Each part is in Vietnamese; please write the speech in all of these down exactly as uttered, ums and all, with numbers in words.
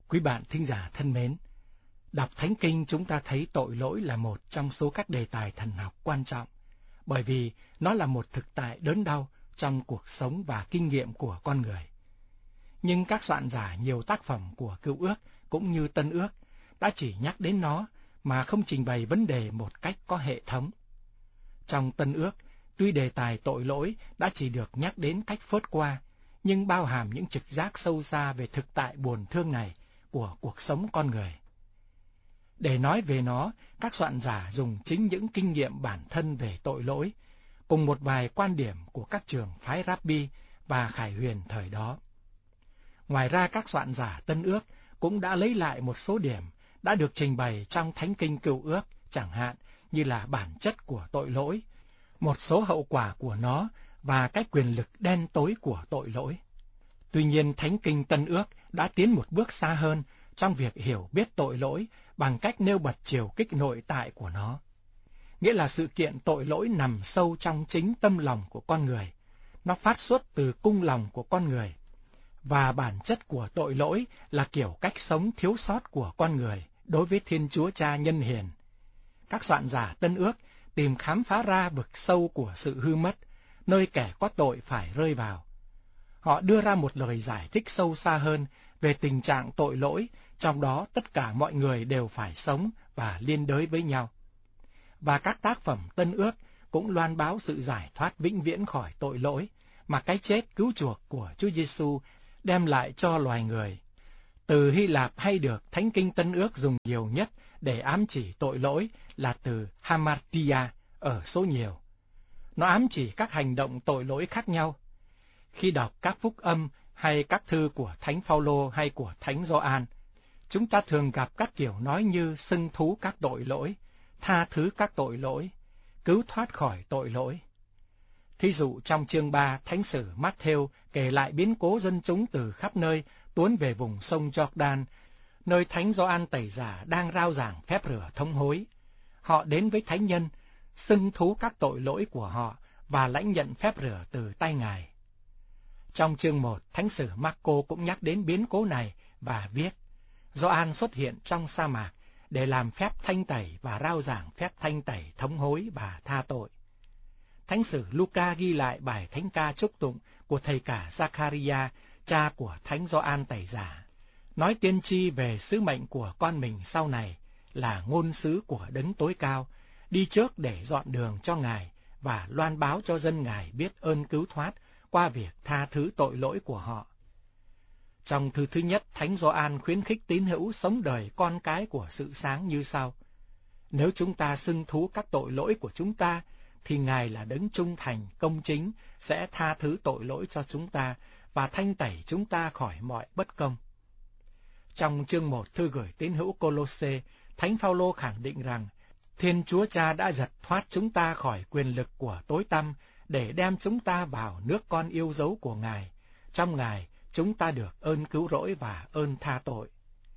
Quý bạn thính giả thân mến, đọc Thánh Kinh chúng ta thấy tội lỗi là một trong số các đề tài thần học quan trọng, bởi vì nó là một thực tại đớn đau trong cuộc sống và kinh nghiệm của con người. Nhưng các soạn giả nhiều tác phẩm của Cựu Ước cũng như Tân Ước đã chỉ nhắc đến nó mà không trình bày vấn đề một cách có hệ thống. Trong Tân Ước, tuy đề tài tội lỗi đã chỉ được nhắc đến cách phớt qua, nhưng bao hàm những trực giác sâu xa về thực tại buồn thương này của cuộc sống con người. Để nói về nó, các soạn giả dùng chính những kinh nghiệm bản thân về tội lỗi, cùng một vài quan điểm của các trường phái Rabbi và Khải Huyền thời đó. Ngoài ra, các soạn giả Tân Ước cũng đã lấy lại một số điểm đã được trình bày trong Thánh Kinh Cựu Ước, chẳng hạn như là bản chất của tội lỗi, một số hậu quả của nó và cái quyền lực đen tối của tội lỗi. Tuy nhiên, Thánh Kinh Tân Ước đã tiến một bước xa hơn trong việc hiểu biết tội lỗi bằng cách nêu bật chiều kích nội tại của nó. Nghĩa là sự kiện tội lỗi nằm sâu trong chính tâm lòng của con người. Nó phát xuất từ cung lòng của con người. Và bản chất của tội lỗi là kiểu cách sống thiếu sót của con người đối với Thiên Chúa Cha nhân hiền. Các soạn giả Tân Ước tìm khám phá ra vực sâu của sự hư mất, nơi kẻ có tội phải rơi vào. Họ đưa ra một lời giải thích sâu xa hơn về tình trạng tội lỗi, trong đó tất cả mọi người đều phải sống và liên đới với nhau. Và các tác phẩm Tân Ước cũng loan báo sự giải thoát vĩnh viễn khỏi tội lỗi mà cái chết cứu chuộc của Chúa Giêsu đem lại cho loài người. Từ Hy Lạp hay được Thánh Kinh Tân Ước dùng nhiều nhất để ám chỉ tội lỗi là từ hamartia ở số nhiều. Nó ám chỉ các hành động tội lỗi khác nhau. Khi đọc các phúc âm hay các thư của Thánh Phaolô hay của Thánh Gioan, chúng ta thường gặp các kiểu nói như xưng thú các tội lỗi, tha thứ các tội lỗi, cứu thoát khỏi tội lỗi. Thí dụ trong chương ba, Thánh sử Mát-thêu kể lại biến cố dân chúng từ khắp nơi tuôn về vùng sông Giô-đan, nơi Thánh Gioan Tẩy Giả đang rao giảng phép rửa thống hối. Họ đến với Thánh nhân, xưng thú các tội lỗi của họ và lãnh nhận phép rửa từ tay Ngài. Trong chương một, Thánh sử Mác-cô cũng nhắc đến biến cố này và viết: Gioan xuất hiện trong sa mạc để làm phép thanh tẩy và rao giảng phép thanh tẩy thống hối và tha tội. Thánh sử Luca ghi lại bài thánh ca chúc tụng của thầy cả Zacharia, cha của Thánh Gioan Tẩy Giả, nói tiên tri về sứ mệnh của con mình sau này là ngôn sứ của Đấng Tối Cao, đi trước để dọn đường cho Ngài và loan báo cho dân Ngài biết ơn cứu thoát qua việc tha thứ tội lỗi của họ. Trong thư thứ nhất, Thánh Gioan khuyến khích tín hữu sống đời con cái của sự sáng như sau: Nếu chúng ta xưng thú các tội lỗi của chúng ta, thì Ngài là Đấng trung thành, công chính, sẽ tha thứ tội lỗi cho chúng ta và thanh tẩy chúng ta khỏi mọi bất công. Trong chương một thư gửi tín hữu Cô-lô-sê, Thánh Phaolô khẳng định rằng Thiên Chúa Cha đã giật thoát chúng ta khỏi quyền lực của tối tăm để đem chúng ta vào nước con yêu dấu của Ngài. Trong Ngài, chúng ta được ơn cứu rỗi và ơn tha tội.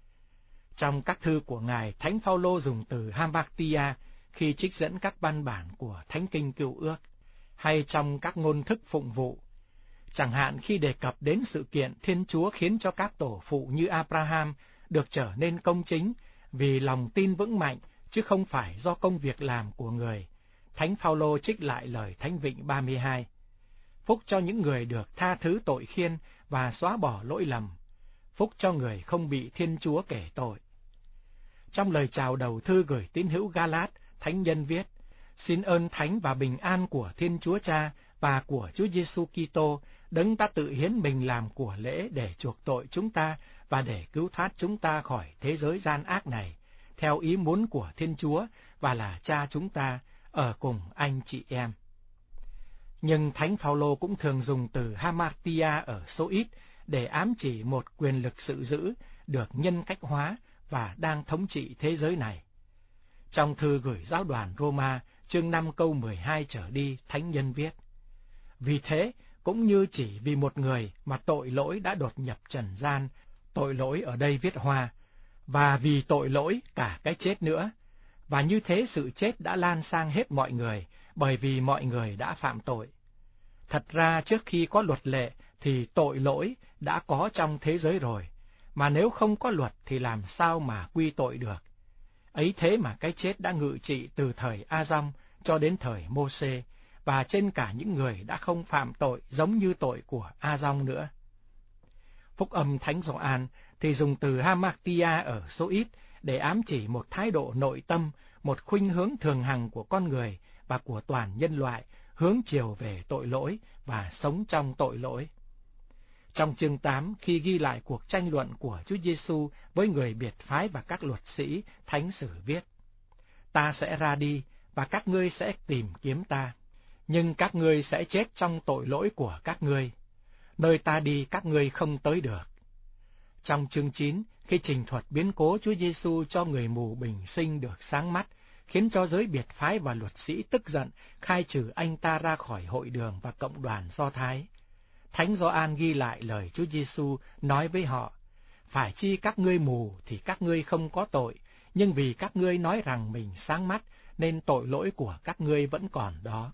Trong các thư của Ngài, Thánh Phaolô dùng từ hamartia khi trích dẫn các văn bản của Thánh Kinh Cựu Ước, hay trong các ngôn thức phụng vụ. Chẳng hạn khi đề cập đến sự kiện Thiên Chúa khiến cho các tổ phụ như Abraham được trở nên công chính vì lòng tin vững mạnh, chứ không phải do công việc làm của người. Thánh Phaolô trích lại lời Thánh Vịnh ba mươi hai: Phúc cho những người được tha thứ tội khiên và xóa bỏ lỗi lầm. Phúc cho người không bị Thiên Chúa kể tội. Trong lời chào đầu thư gửi tín hữu Ga-lát, Thánh nhân viết: Xin ơn thánh và bình an của Thiên Chúa Cha và của Chúa Giêsu Kitô, Đấng đã tự hiến mình làm của lễ để chuộc tội chúng ta và để cứu thoát chúng ta khỏi thế giới gian ác này, theo ý muốn của Thiên Chúa và là Cha chúng ta, ở cùng anh chị em. Nhưng Thánh Phaolô cũng thường dùng từ hamartia ở số ít để ám chỉ một quyền lực sự dữ được nhân cách hóa và đang thống trị thế giới này. Trong thư gửi giáo đoàn Roma, chương năm câu mười hai trở đi, Thánh nhân viết: Vì thế, cũng như chỉ vì một người mà tội lỗi đã đột nhập trần gian, tội lỗi ở đây viết hoa, và vì tội lỗi cả cái chết nữa, và như thế sự chết đã lan sang hết mọi người, bởi vì mọi người đã phạm tội. Thật ra trước khi có luật lệ thì tội lỗi đã có trong thế giới rồi, mà nếu không có luật thì làm sao mà quy tội được. Ấy thế mà cái chết đã ngự trị từ thời A-dong cho đến thời Mô-sê, và trên cả những người đã không phạm tội giống như tội của A-dong nữa. Phúc âm Thánh Gioan thì dùng từ hamartia ở số ít để ám chỉ một thái độ nội tâm, một khuynh hướng thường hằng của con người và của toàn nhân loại hướng chiều về tội lỗi và sống trong tội lỗi. Trong chương tám, khi ghi lại cuộc tranh luận của Chúa Giêsu với người biệt phái và các luật sĩ, Thánh Sử viết: Ta sẽ ra đi và các ngươi sẽ tìm kiếm ta, nhưng các ngươi sẽ chết trong tội lỗi của các ngươi. Nơi ta đi các ngươi không tới được. Trong chương chín, khi trình thuật biến cố Chúa Giêsu cho người mù bình sinh được sáng mắt, khiến cho giới biệt phái và luật sĩ tức giận, khai trừ anh ta ra khỏi hội đường và cộng đoàn Do Thái. Thánh Gioan ghi lại lời Chúa Giêsu nói với họ: Phải chi các ngươi mù thì các ngươi không có tội, nhưng vì các ngươi nói rằng mình sáng mắt, nên tội lỗi của các ngươi vẫn còn đó.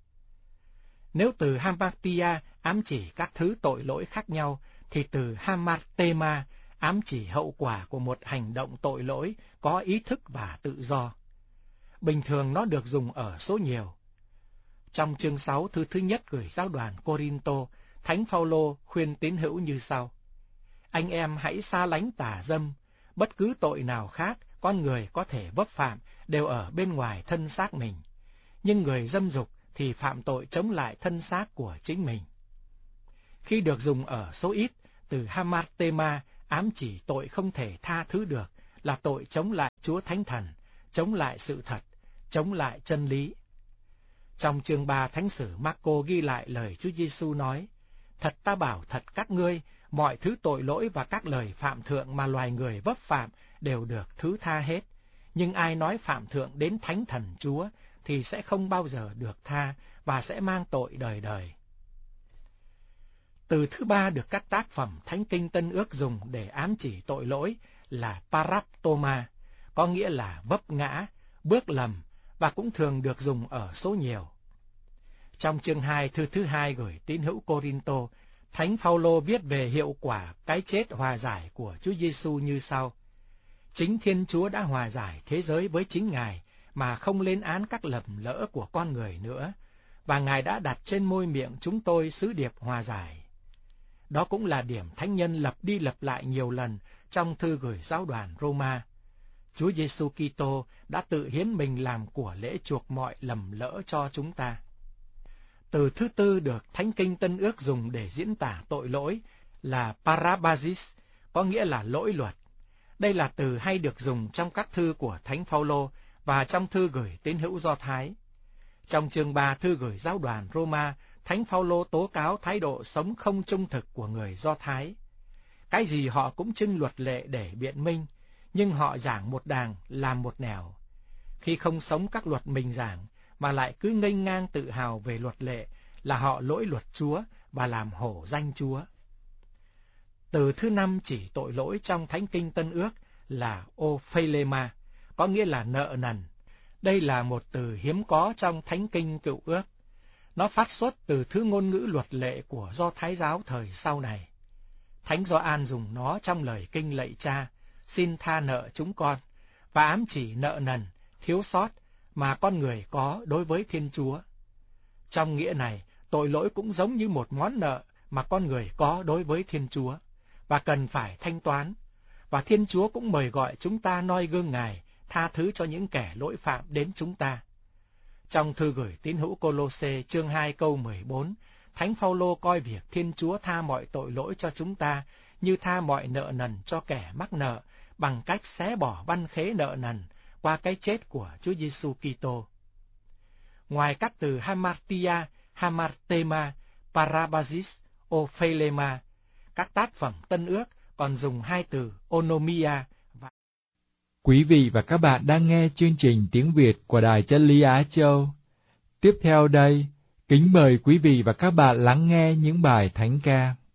Nếu từ hamartia ám chỉ các thứ tội lỗi khác nhau, thì từ hamartema ám chỉ hậu quả của một hành động tội lỗi có ý thức và tự do. Bình thường nó được dùng ở số nhiều. Trong chương sáu thư thứ nhất gửi giáo đoàn Cô-rin-tô, Thánh Phao-lô khuyên tín hữu như sau: Anh em hãy xa lánh tà dâm, bất cứ tội nào khác con người có thể vấp phạm đều ở bên ngoài thân xác mình, nhưng người dâm dục thì phạm tội chống lại thân xác của chính mình. Khi được dùng ở số ít, từ hamartema ám chỉ tội không thể tha thứ được là tội chống lại Chúa Thánh Thần, chống lại sự thật, chống lại chân lý. Trong chương ba, Thánh sử Mác-cô ghi lại lời Chúa Giêsu nói: Thật ta bảo thật các ngươi, mọi thứ tội lỗi và các lời phạm thượng mà loài người vấp phạm đều được thứ tha hết, nhưng ai nói phạm thượng đến Thánh Thần Chúa thì sẽ không bao giờ được tha và sẽ mang tội đời đời. Từ thứ ba được các tác phẩm Thánh Kinh Tân Ước dùng để ám chỉ tội lỗi là paraptoma, có nghĩa là vấp ngã, bước lầm, và cũng thường được dùng ở số nhiều. Trong chương hai thư thứ hai gửi tín hữu Cô-rin-tô, Thánh Phao-lô viết về hiệu quả cái chết hòa giải của Chúa Giêsu như sau: Chính Thiên Chúa đã hòa giải thế giới với chính Ngài mà không lên án các lầm lỡ của con người nữa, và Ngài đã đặt trên môi miệng chúng tôi sứ điệp hòa giải. Đó cũng là điểm thánh nhân lặp đi lặp lại nhiều lần trong thư gửi giáo đoàn Roma. Chúa Giêsu Kitô đã tự hiến mình làm của lễ chuộc mọi lầm lỡ cho chúng ta. Từ thứ tư được Thánh Kinh Tân Ước dùng để diễn tả tội lỗi là parabasis, có nghĩa là lỗi luật. Đây là từ hay được dùng trong các thư của Thánh Phao-lô và trong thư gửi tín hữu Do Thái. Trong chương ba thư gửi giáo đoàn Roma, Thánh Phao-lô tố cáo thái độ sống không trung thực của người Do Thái. Cái gì họ cũng trưng luật lệ để biện minh, nhưng họ giảng một đàng làm một nẻo. Khi không sống các luật mình giảng, mà lại cứ nghênh ngang tự hào về luật lệ, là họ lỗi luật Chúa và làm hổ danh Chúa. Từ thứ năm chỉ tội lỗi trong Thánh Kinh Tân Ước là ophelema, có nghĩa là nợ nần. Đây là một từ hiếm có trong Thánh Kinh Cựu Ước. Nó phát xuất từ thứ ngôn ngữ luật lệ của Do Thái giáo thời sau này. Thánh Gioan dùng nó trong lời kinh lạy Cha: Xin tha nợ chúng con, và ám chỉ nợ nần, thiếu sót mà con người có đối với Thiên Chúa. Trong nghĩa này, tội lỗi cũng giống như một món nợ mà con người có đối với Thiên Chúa, và cần phải thanh toán. Và Thiên Chúa cũng mời gọi chúng ta noi gương Ngài, tha thứ cho những kẻ lỗi phạm đến chúng ta. Trong thư gửi tín hữu Cô-lô-sê chương hai câu mười bốn, Thánh Phao-lô coi việc Thiên Chúa tha mọi tội lỗi cho chúng ta như tha mọi nợ nần cho kẻ mắc nợ, bằng cách xé bỏ văn khế nợ nần qua cái chết của Chúa Giêsu Kitô. Ngoài các từ hamartia, hamartema, parabasis, ophelema, các tác phẩm Tân Ước còn dùng hai từ onomia và... Quý vị và các bạn đang nghe chương trình tiếng Việt của Đài Chân Lý Á Châu. Tiếp theo đây, kính mời quý vị và các bạn lắng nghe những bài thánh ca.